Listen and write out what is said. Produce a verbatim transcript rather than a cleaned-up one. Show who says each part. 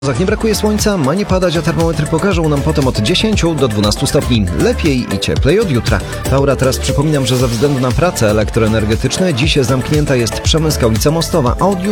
Speaker 1: Nie brakuje słońca, ma nie padać, a termometry pokażą nam potem od dziesięciu do dwunastu stopni. Lepiej i cieplej od jutra. Laura, teraz przypominam, że ze względu na prace elektroenergetyczne dziś zamknięta jest Przemyska ulica Mostowa, a od jutra